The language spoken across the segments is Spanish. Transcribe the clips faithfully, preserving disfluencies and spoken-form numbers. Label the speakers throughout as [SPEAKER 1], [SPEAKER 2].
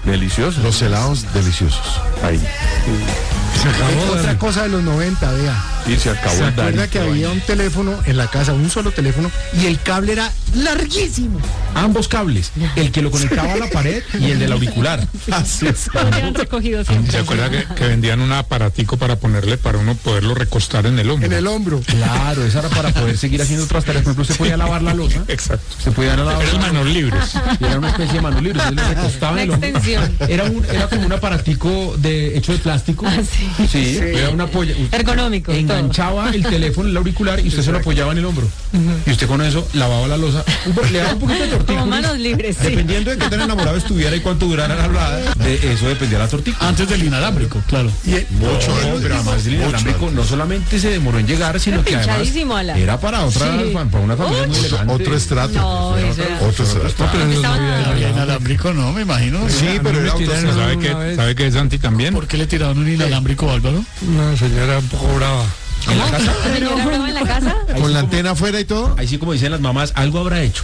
[SPEAKER 1] Deliciosos.
[SPEAKER 2] Los helados deliciosos.
[SPEAKER 1] Ahí.
[SPEAKER 3] Se acabó.
[SPEAKER 4] Otra
[SPEAKER 3] Dani.
[SPEAKER 4] cosa de los noventa, vea.
[SPEAKER 1] Y se acabó
[SPEAKER 4] ¿Se
[SPEAKER 1] el
[SPEAKER 4] acuerda
[SPEAKER 1] Dani.
[SPEAKER 4] que había un teléfono en la casa, un solo teléfono, y el cable era larguísimo?
[SPEAKER 3] Ambos cables, el que lo conectaba a la pared y el del auricular.
[SPEAKER 2] Así es.
[SPEAKER 5] Habían recogido siempre.
[SPEAKER 6] ¿Se acuerda que, que vendían un aparatico para ponerle, para uno poderlo recostar en el hombro?
[SPEAKER 4] En el hombro.
[SPEAKER 3] Claro, esa era para poder seguir haciendo otras tareas. Por ejemplo, usted podía lavar la loza.
[SPEAKER 6] Exacto.
[SPEAKER 3] Se podía lavar
[SPEAKER 6] Era el manos libres.
[SPEAKER 3] y era una especie de mano libre. Entonces le recostaba en el
[SPEAKER 5] Una
[SPEAKER 3] hombro.
[SPEAKER 5] extensión.
[SPEAKER 3] Era, un, era como un aparatico de, hecho de plástico.
[SPEAKER 5] Ah, sí.
[SPEAKER 3] Sí, era una polla.
[SPEAKER 5] Ergonómico,
[SPEAKER 3] Enganchaba el teléfono en el auricular y usted se lo apoyaba en el hombro. Y usted con eso lavaba la loza. Un po- le daba un poquito de tortícolis.
[SPEAKER 5] Como manos libres, sí.
[SPEAKER 3] Dependiendo de qué tan enamorado estuviera y cuánto durara la hablada, de eso dependía la tortícolis.
[SPEAKER 7] Antes del inalámbrico, claro.
[SPEAKER 4] Y el-
[SPEAKER 2] Mucho
[SPEAKER 3] No,
[SPEAKER 2] antes,
[SPEAKER 3] pero además el
[SPEAKER 2] mucho
[SPEAKER 3] inalámbrico
[SPEAKER 2] antes.
[SPEAKER 3] no solamente se demoró en llegar, sino que además
[SPEAKER 5] Pinchadísimo, Ala.
[SPEAKER 3] era para otra,
[SPEAKER 5] Sí.
[SPEAKER 3] para una familia muy elegante.
[SPEAKER 2] Otro estrato.
[SPEAKER 5] No, eso era-
[SPEAKER 2] Otro estrato.
[SPEAKER 5] Estaba-
[SPEAKER 7] Había inalámbrico, no, me imagino.
[SPEAKER 2] Sí, pero era otro estrato.
[SPEAKER 6] ¿Sabe qué, ¿Sabe qué es Santi también?
[SPEAKER 7] ¿Por qué le tiraron un inalámbrico, Álvaro?
[SPEAKER 6] Una señora un poco brava.
[SPEAKER 3] En la casa.
[SPEAKER 5] ¿Pero yo brava en la casa?
[SPEAKER 2] Con la antena afuera y todo.
[SPEAKER 3] Ahí sí, como dicen las mamás, algo habrá hecho.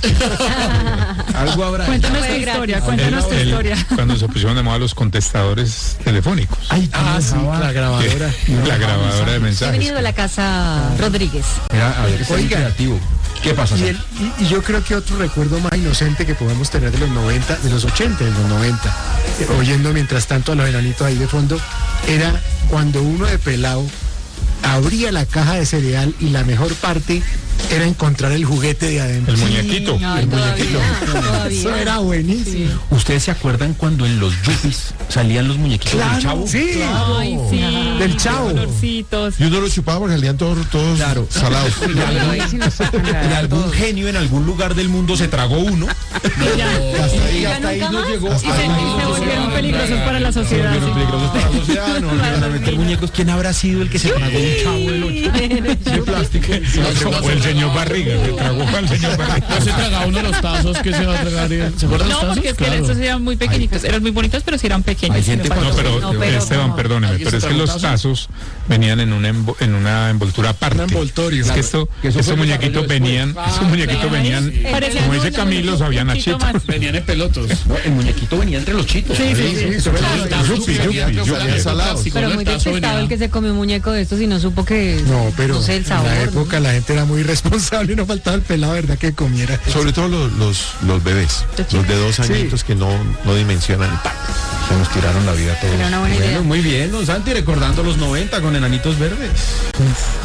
[SPEAKER 3] algo habrá hecho.
[SPEAKER 5] Cuéntanos
[SPEAKER 8] Cuéntanos
[SPEAKER 5] tu
[SPEAKER 8] tu
[SPEAKER 5] historia,
[SPEAKER 8] historia,
[SPEAKER 6] El-
[SPEAKER 8] cuéntanos tu
[SPEAKER 6] el-
[SPEAKER 8] historia.
[SPEAKER 6] cuando se pusieron de moda los contestadores telefónicos.
[SPEAKER 3] Ay,
[SPEAKER 4] Ah, sí, la grabadora.
[SPEAKER 6] La grabadora de
[SPEAKER 5] He
[SPEAKER 6] mensajes.
[SPEAKER 5] venido de la casa Rodríguez.
[SPEAKER 3] Mira, a ver, está muy
[SPEAKER 4] Oiga.
[SPEAKER 3] creativo. ¿Qué pasa,
[SPEAKER 4] Y,
[SPEAKER 3] Santi?
[SPEAKER 4] el- y- y yo creo que otro recuerdo más inocente que podemos tener de los noventa, de los ochenta, de los noventa, eh, oyendo mientras tanto a los enanitos ahí de fondo, era cuando uno de pelado abría la caja de cereal y la mejor parte era encontrar el juguete de adentro.
[SPEAKER 6] El muñequito.
[SPEAKER 5] Ay, todavía, todavía.
[SPEAKER 4] Eso era buenísimo.
[SPEAKER 3] ¿Ustedes se acuerdan cuando en los yuppies salían los muñequitos del Chavo?
[SPEAKER 4] Sí,
[SPEAKER 5] Ay, sí.
[SPEAKER 4] Del Chavo.
[SPEAKER 8] Colorcitos.
[SPEAKER 2] Y uno los chupaba porque salían todos, todos
[SPEAKER 3] Claro.
[SPEAKER 2] salados.
[SPEAKER 3] Y algún, y algún genio en algún lugar del mundo se tragó uno. Hasta ahí,
[SPEAKER 5] ¿Y ya
[SPEAKER 3] hasta ahí
[SPEAKER 5] nunca
[SPEAKER 3] nos
[SPEAKER 5] más?
[SPEAKER 3] llegó.
[SPEAKER 8] Y se, y se volvieron peligrosos para la
[SPEAKER 3] Se
[SPEAKER 8] sociedad.
[SPEAKER 3] volvieron peligrosos para la sociedad, no volvieron a meter muñecos. ¿Quién habrá sido el que se tragó un Chavo del ocho de plástico?
[SPEAKER 6] O el señor Barriga, se tragó al señor Barriga.
[SPEAKER 7] No se tragaba uno de los tazos que se va a tragar. ¿eh? ¿Se acuerdan de los
[SPEAKER 8] No,
[SPEAKER 7] tazos?
[SPEAKER 8] porque es que
[SPEAKER 7] Claro.
[SPEAKER 8] estos eran muy pequeñitos. Eran muy bonitos, pero sí eran pequeños.
[SPEAKER 3] Hay
[SPEAKER 8] sí
[SPEAKER 3] gente
[SPEAKER 8] me
[SPEAKER 3] cuando-
[SPEAKER 6] No,
[SPEAKER 8] parece.
[SPEAKER 6] pero,
[SPEAKER 5] No, pero
[SPEAKER 6] Esteban,
[SPEAKER 5] no.
[SPEAKER 6] perdóneme,
[SPEAKER 7] ¿Alguien
[SPEAKER 6] pero
[SPEAKER 7] se
[SPEAKER 6] es que los
[SPEAKER 7] tragó un
[SPEAKER 6] tazos venían en una, envo- en una envoltura aparte.
[SPEAKER 4] Un envoltorio.
[SPEAKER 6] Es que esto,
[SPEAKER 3] Que eso
[SPEAKER 6] estos
[SPEAKER 3] fue el
[SPEAKER 6] muñequitos
[SPEAKER 3] desarrollo
[SPEAKER 6] venían,
[SPEAKER 3] después.
[SPEAKER 6] estos muñequitos venían,
[SPEAKER 8] Parecían
[SPEAKER 6] como dice
[SPEAKER 8] un-
[SPEAKER 6] Camilo,
[SPEAKER 8] un
[SPEAKER 6] sabían a
[SPEAKER 8] poquito
[SPEAKER 6] chito.
[SPEAKER 8] más.
[SPEAKER 7] Venían en pelotos.
[SPEAKER 3] No, el muñequito venía entre los chitos.
[SPEAKER 4] Sí, sí, sí, eso era-
[SPEAKER 7] Los tazos
[SPEAKER 6] yupi,
[SPEAKER 7] sabían
[SPEAKER 6] yupi,
[SPEAKER 7] que
[SPEAKER 6] yupi.
[SPEAKER 7] fueran
[SPEAKER 2] Salados.
[SPEAKER 7] plástico,
[SPEAKER 5] Pero
[SPEAKER 7] ¿no?
[SPEAKER 5] muy
[SPEAKER 7] El tazo
[SPEAKER 5] detestado
[SPEAKER 7] venía-
[SPEAKER 5] el que se comió un muñeco de estos y no supo que...
[SPEAKER 4] No, pero
[SPEAKER 5] No sé, el sabor.
[SPEAKER 4] en la
[SPEAKER 5] ¿no?
[SPEAKER 4] época la gente era muy responsable y no faltaba el pelado, ¿verdad? Que comiera.
[SPEAKER 2] Sobre todo los, los, los bebés, los de dos añitos que no, no dimensionan el pan.
[SPEAKER 3] Se nos tiraron la vida todos.
[SPEAKER 5] Era una buena idea.
[SPEAKER 3] Bueno, muy bien, don Santi, recordando los noventa con enanitos verdes.